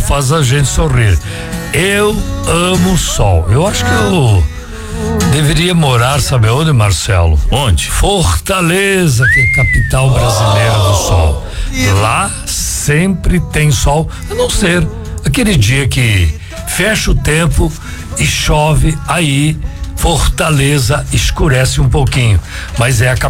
faz a gente sorrir. Eu amo o sol. Eu acho que eu deveria morar, sabe onde, Marcelo? Onde? Fortaleza, que é capital brasileira do sol. Lá sempre tem sol, a não ser aquele dia que fecha o tempo e chove, aí Fortaleza escurece um pouquinho, mas é a